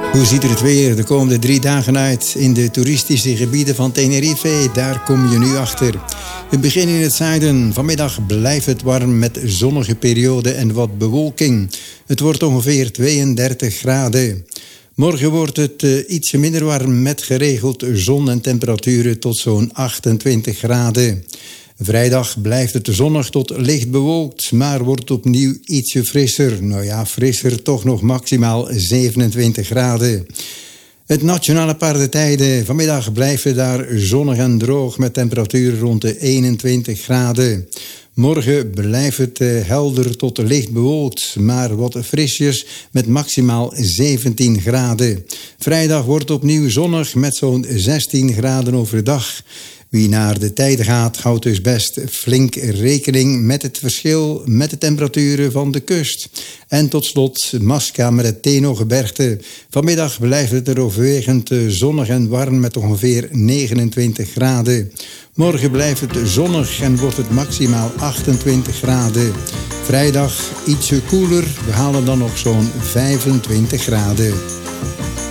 Hoe ziet er het weer de komende 3 dagen uit in de toeristische gebieden van Tenerife? Daar kom je nu achter. We beginnen in het zuiden. Vanmiddag blijft het warm met zonnige perioden en wat bewolking. Het wordt ongeveer 32 graden. Morgen wordt het ietsje minder warm met geregeld zon en temperaturen tot zo'n 28 graden. Vrijdag blijft het zonnig tot licht bewolkt, maar wordt opnieuw ietsje frisser. Nou ja, frisser, toch nog maximaal 27 graden. Het nationale paardentijden. Vanmiddag blijft het daar zonnig en droog met temperaturen rond de 21 graden. Morgen blijft het helder tot licht bewolkt, maar wat frisjes met maximaal 17 graden. Vrijdag wordt opnieuw zonnig met zo'n 16 graden overdag. Wie naar de tijden gaat, houdt dus best flink rekening met het verschil met de temperaturen van de kust. En tot slot Masca met het Teno-gebergte. Vanmiddag blijft het er overwegend zonnig en warm met ongeveer 29 graden. Morgen blijft het zonnig en wordt het maximaal 28 graden. Vrijdag ietsje koeler, we halen dan nog zo'n 25 graden.